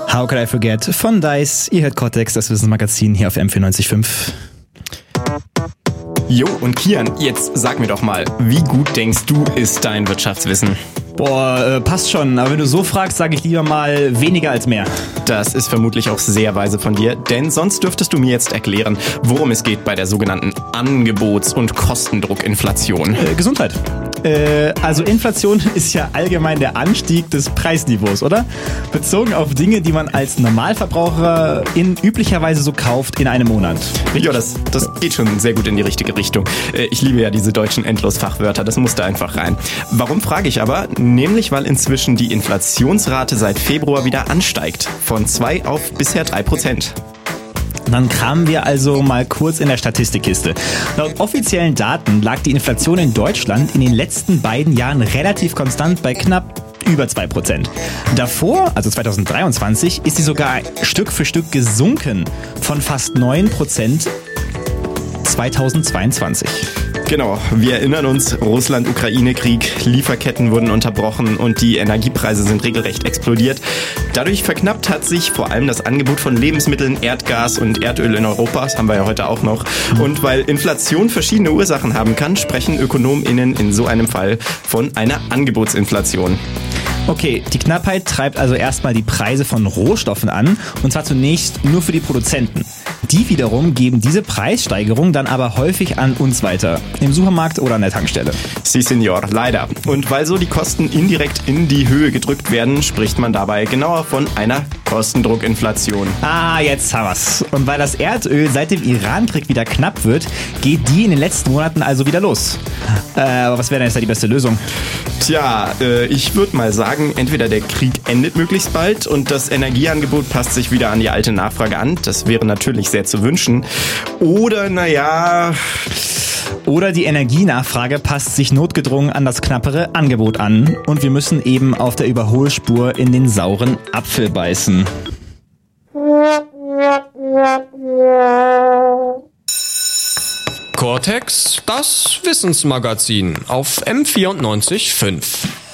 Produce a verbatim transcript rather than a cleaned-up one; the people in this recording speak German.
How Could I Forget von Dice. Ihr hört Cortex, das Wissensmagazin hier auf M vierundneunzig Komma fünf. Jo, und Kian, jetzt sag mir doch mal, wie gut denkst du, ist dein Wirtschaftswissen? Boah, äh, passt schon, aber wenn du so fragst, sage ich lieber mal weniger als mehr. Das ist vermutlich auch sehr weise von dir, denn sonst dürftest du mir jetzt erklären, worum es geht bei der sogenannten Angebots- und Kostendruckinflation. Äh, Gesundheit. Äh, also Inflation ist ja allgemein der Anstieg des Preisniveaus, oder? Bezogen auf Dinge, die man als Normalverbraucher in üblicherweise so kauft in einem Monat. Ja, das, das geht schon sehr gut in die richtige Richtung. Äh, ich liebe ja diese deutschen Endlosfachwörter, das muss da einfach rein. Warum frage ich aber? Nämlich, weil inzwischen die Inflationsrate seit Februar wieder ansteigt. Von zwei auf bisher drei Prozent. Dann kramen wir also mal kurz in der Statistikkiste. Laut offiziellen Daten lag die Inflation in Deutschland in den letzten beiden Jahren relativ konstant bei knapp über zwei Prozent. Davor, also zwanzig dreiundzwanzig, ist sie sogar Stück für Stück gesunken von fast neun Prozent zweitausendzweiundzwanzig. Genau, wir erinnern uns, Russland-Ukraine-Krieg, Lieferketten wurden unterbrochen und die Energiepreise sind regelrecht explodiert. Dadurch verknappt hat sich vor allem das Angebot von Lebensmitteln, Erdgas und Erdöl in Europa, das haben wir ja heute auch noch. Und weil Inflation verschiedene Ursachen haben kann, sprechen ÖkonomInnen in so einem Fall von einer Angebotsinflation. Okay, die Knappheit treibt also erstmal die Preise von Rohstoffen an, und zwar zunächst nur für die Produzenten. Die wiederum geben diese Preissteigerung dann aber häufig an uns weiter, im Supermarkt oder an der Tankstelle. Si, Senor, leider. Und weil so die Kosten indirekt in die Höhe gedrückt werden, spricht man dabei genauer von einer Kostendruckinflation. Ah, jetzt haben wir's. Und weil das Erdöl seit dem Iran-Krieg wieder knapp wird, geht die in den letzten Monaten also wieder los. Äh, aber was wäre denn jetzt da die beste Lösung? Tja, äh, ich würde mal sagen, entweder der Krieg endet möglichst bald und das Energieangebot passt sich wieder an die alte Nachfrage an. Das wäre natürlich sehr zu wünschen. Oder, naja... Oder die Energienachfrage passt sich notgedrungen an das knappere Angebot an und wir müssen eben auf der Überholspur in den sauren Apfel beißen. Cortex, das Wissensmagazin auf M vierundneunzig Komma fünf.